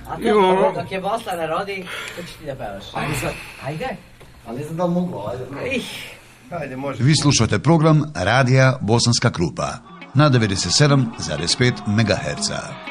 A to dok je Bosna narodi, to ćeš ti da pevaš. Ajde. Ali ne znam da li mogu, ajde. Ajde, može. Vi slušate program Radija Bosanska Krupa na 97,5 MHz.